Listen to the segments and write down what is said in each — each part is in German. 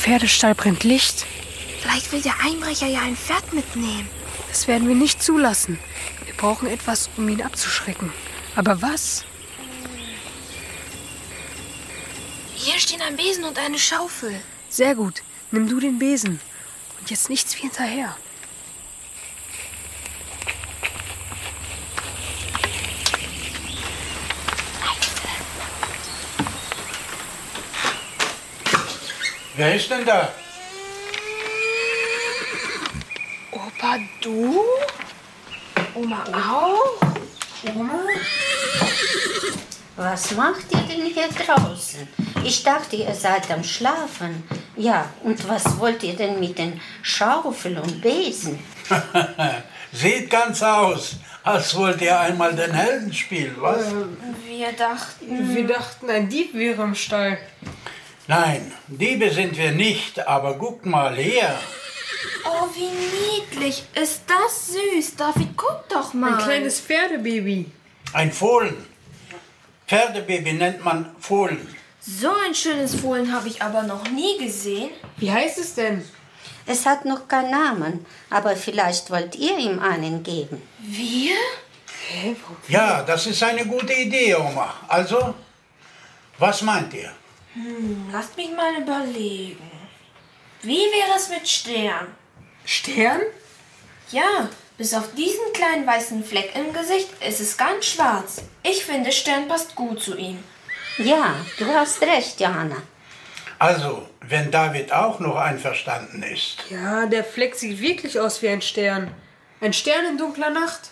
Pferdestall brennt Licht. Vielleicht will der Einbrecher ja ein Pferd mitnehmen. Das werden wir nicht zulassen. Wir brauchen etwas, um ihn abzuschrecken. Aber was? Hier stehen ein Besen und eine Schaufel. Sehr gut. Nimm du den Besen. Und jetzt nichts wie hinterher. Wer ist denn da? Opa, du? Oma auch? Oma? Was macht ihr denn hier draußen? Ich dachte, ihr seid am Schlafen. Ja, und was wollt ihr denn mit den Schaufeln und Besen? Sieht ganz aus, als wollt ihr einmal den Helden spielen, was? Wir dachten, ein Dieb wäre im Stall. Nein, Diebe sind wir nicht, aber guckt mal her. Oh, wie niedlich. Ist das süß. David, guck doch mal. Ein kleines Pferdebaby. Ein Fohlen. Pferdebaby nennt man Fohlen. So ein schönes Fohlen habe ich aber noch nie gesehen. Wie heißt es denn? Es hat noch keinen Namen, aber vielleicht wollt ihr ihm einen geben. Wir? Ja, das ist eine gute Idee, Oma. Also, was meint ihr? Lasst mich mal überlegen. Wie wäre es mit Stern? Stern? Ja, bis auf diesen kleinen weißen Fleck im Gesicht ist es ganz schwarz. Ich finde, Stern passt gut zu ihm. Ja, du hast recht, Johanna. Also, wenn David auch noch einverstanden ist. Ja, der Fleck sieht wirklich aus wie ein Stern. Ein Stern in dunkler Nacht.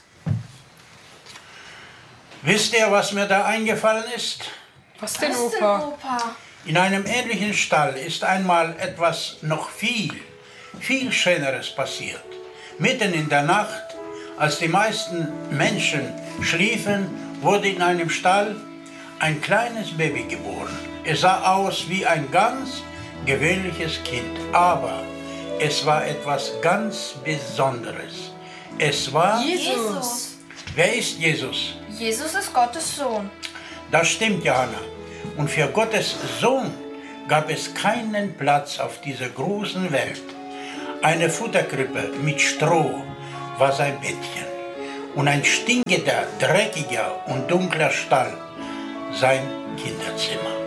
Wisst ihr, was mir da eingefallen ist? Was denn, Was denn, Opa? Opa? In einem ähnlichen Stall ist einmal etwas noch viel Schöneres passiert. Mitten in der Nacht, als die meisten Menschen schliefen, wurde in einem Stall ein kleines Baby geboren. Es sah aus wie ein ganz gewöhnliches Kind, aber es war etwas ganz Besonderes. Es war... Jesus. Wer ist Jesus? Jesus ist Gottes Sohn. Das stimmt, Johanna. Und für Gottes Sohn gab es keinen Platz auf dieser großen Welt. Eine Futterkrippe mit Stroh war sein Bettchen und ein stinkender, dreckiger und dunkler Stall sein Kinderzimmer.